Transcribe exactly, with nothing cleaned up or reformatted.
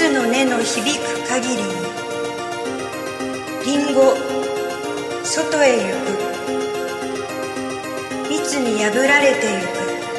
猿の音の響く限りに、リンゴ、外へ行く。蜜に破られてゆく。